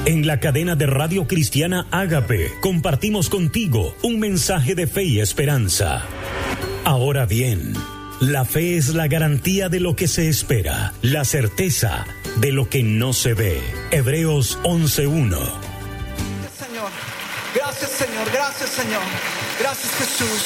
En la cadena de Radio Cristiana Ágape compartimos contigo un mensaje de fe y esperanza. Ahora bien, la fe es la garantía de lo que se espera, la certeza de lo que no se ve. Hebreos 11:1. Señor, gracias Señor, gracias Señor, gracias Jesús.